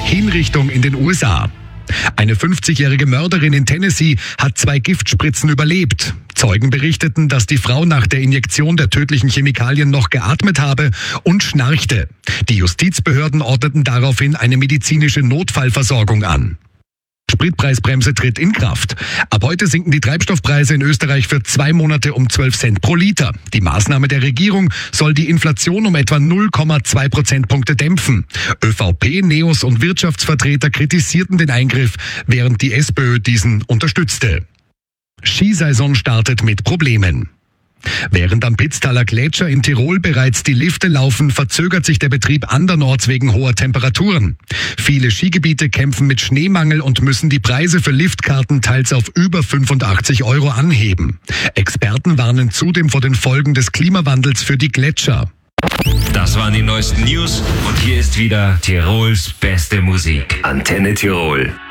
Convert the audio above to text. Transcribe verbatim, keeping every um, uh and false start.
Hinrichtung in den U S A. Eine fünfzigjährige Mörderin in Tennessee hat zwei Giftspritzen überlebt. Zeugen berichteten, dass die Frau nach der Injektion der tödlichen Chemikalien noch geatmet habe und schnarchte. Die Justizbehörden ordneten daraufhin eine medizinische Notfallversorgung an. Spritpreisbremse tritt in Kraft. Ab heute sinken die Treibstoffpreise in Österreich für zwei Monate um zwölf Cent pro Liter. Die Maßnahme der Regierung soll die Inflation um etwa null Komma zwei Prozentpunkte dämpfen. ÖVP, Neos und Wirtschaftsvertreter kritisierten den Eingriff, während die SPÖ diesen unterstützte. Skisaison startet mit Problemen. Während am Pitztaler Gletscher in Tirol bereits die Lifte laufen, verzögert sich der Betrieb andernorts wegen hoher Temperaturen. Viele Skigebiete kämpfen mit Schneemangel und müssen die Preise für Liftkarten teils auf über fünfundachtzig Euro anheben. Experten warnen zudem vor den Folgen des Klimawandels für die Gletscher. Das waren die neuesten News und hier ist wieder Tirols beste Musik. Antenne Tirol.